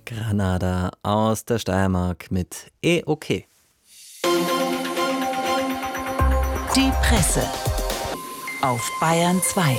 Granada aus der Steiermark mit okay. Die Presse auf Bayern 2.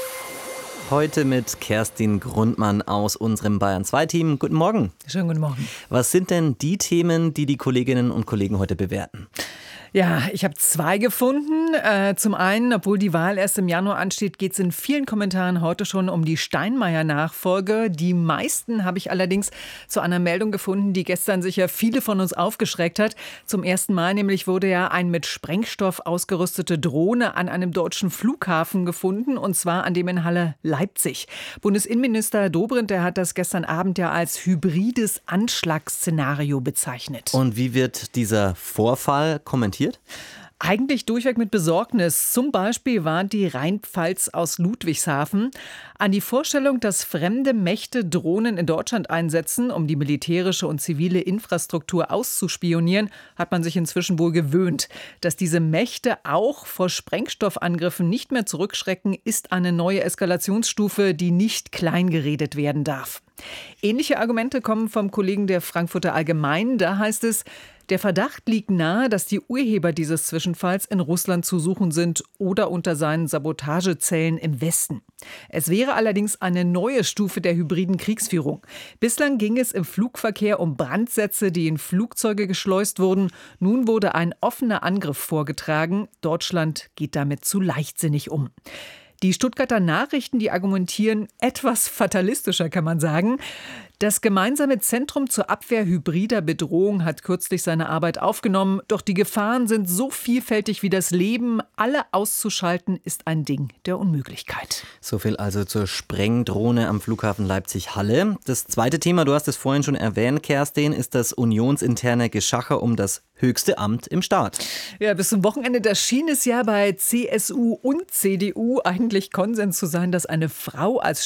Heute mit Kerstin Grundmann aus unserem Bayern 2-Team. Guten Morgen. Schönen guten Morgen. Was sind denn die Themen, die die Kolleginnen und Kollegen heute bewerten? Ja, ich habe zwei gefunden. Zum einen, obwohl die Wahl erst im Januar ansteht, geht es in vielen Kommentaren heute schon um die Steinmeier-Nachfolge. Die meisten habe ich allerdings zu einer Meldung gefunden, die gestern sicher viele von uns aufgeschreckt hat. Zum ersten Mal nämlich wurde ja eine mit Sprengstoff ausgerüstete Drohne an einem deutschen Flughafen gefunden, und zwar an dem in Halle, Leipzig. Bundesinnenminister Dobrindt, der hat das gestern Abend ja als hybrides Anschlagsszenario bezeichnet. Und wie wird dieser Vorfall kommentiert? Eigentlich durchweg mit Besorgnis. Zum Beispiel warnt die Rheinpfalz aus Ludwigshafen. An die Vorstellung, dass fremde Mächte Drohnen in Deutschland einsetzen, um die militärische und zivile Infrastruktur auszuspionieren, hat man sich inzwischen wohl gewöhnt. Dass diese Mächte auch vor Sprengstoffangriffen nicht mehr zurückschrecken, ist eine neue Eskalationsstufe, die nicht kleingeredet werden darf. Ähnliche Argumente kommen vom Kollegen der Frankfurter Allgemeinen. Da heißt es, der Verdacht liegt nahe, dass die Urheber dieses Zwischenfalls in Russland zu suchen sind oder unter seinen Sabotagezellen im Westen. Es wäre allerdings eine neue Stufe der hybriden Kriegsführung. Bislang ging es im Flugverkehr um Brandsätze, die in Flugzeuge geschleust wurden. Nun wurde ein offener Angriff vorgetragen. Deutschland geht damit zu leichtsinnig um. Die Stuttgarter Nachrichten, die argumentieren etwas fatalistischer, kann man sagen. Das gemeinsame Zentrum zur Abwehr hybrider Bedrohung hat kürzlich seine Arbeit aufgenommen. Doch die Gefahren sind so vielfältig wie das Leben. Alle auszuschalten ist ein Ding der Unmöglichkeit. So viel also zur Sprengdrohne am Flughafen Leipzig-Halle. Das zweite Thema, du hast es vorhin schon erwähnt, Kerstin, ist das unionsinterne Geschacher um das höchste Amt im Staat. Ja, bis zum Wochenende, da schien es ja bei CSU und CDU eigentlich Konsens zu sein, dass eine Frau als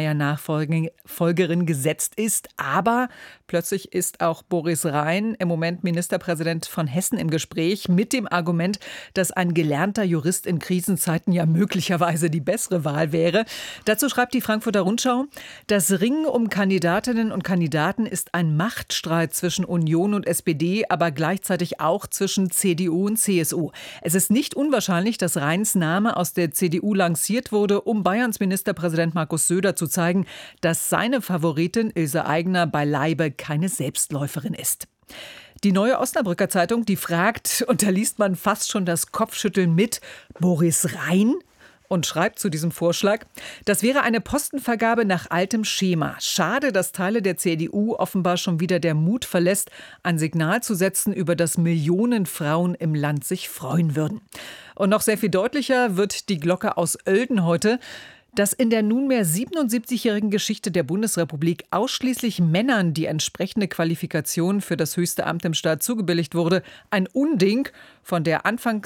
Steinmeier-Nachfolgerin gesetzt ist. Aber plötzlich ist auch Boris Rhein, im Moment Ministerpräsident von Hessen, im Gespräch mit dem Argument, dass ein gelernter Jurist in Krisenzeiten ja möglicherweise die bessere Wahl wäre. Dazu schreibt die Frankfurter Rundschau, das Ringen um Kandidatinnen und Kandidaten ist ein Machtstreit zwischen Union und SPD, aber gleichzeitig auch zwischen CDU und CSU. Es ist nicht unwahrscheinlich, dass Rheins Name aus der CDU lanciert wurde, um Bayerns Ministerpräsident Markus Söder zu zeigen, dass seine Favoritin Ilse Aigner beileibe keine Selbstläuferin ist. Die Neue Osnabrücker Zeitung, die fragt, und da liest man fast schon das Kopfschütteln mit, Boris Rhein? Und schreibt zu diesem Vorschlag, das wäre eine Postenvergabe nach altem Schema. Schade, dass Teile der CDU offenbar schon wieder der Mut verlässt, ein Signal zu setzen, über das Millionen Frauen im Land sich freuen würden. Und noch sehr viel deutlicher wird die Glocke aus Oelden heute, dass in der nunmehr 77-jährigen Geschichte der Bundesrepublik ausschließlich Männern die entsprechende Qualifikation für das höchste Amt im Staat zugebilligt wurde. Ein Unding. Von der Anfang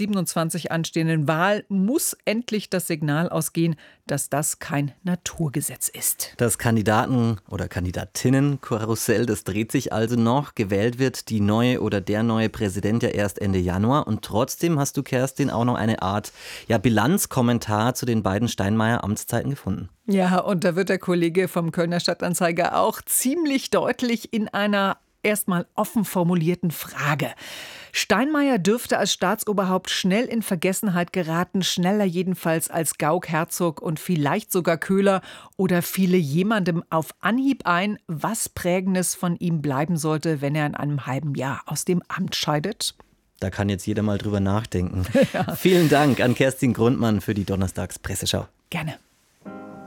2027 anstehenden Wahl muss endlich das Signal ausgehen, dass das kein Naturgesetz ist. Das Kandidaten- oder Kandidatinnenkarussell, das dreht sich also noch. Gewählt wird die neue oder der neue Präsident ja erst Ende Januar. Und trotzdem hast du, Kerstin, auch noch eine Art Bilanzkommentar zu den beiden Steinmeier-Amtszeiten gefunden. Ja, und da wird der Kollege vom Kölner Stadtanzeiger auch ziemlich deutlich in einer erstmal offen formulierten Frage. Steinmeier dürfte als Staatsoberhaupt schnell in Vergessenheit geraten, schneller jedenfalls als Gauck, Herzog und vielleicht sogar Köhler, oder fiele jemandem auf Anhieb ein, was Prägendes von ihm bleiben sollte, wenn er in einem halben Jahr aus dem Amt scheidet? Da kann jetzt jeder mal drüber nachdenken. Ja. Vielen Dank an Kerstin Grundmann für die Donnerstags-Presseschau. Gerne.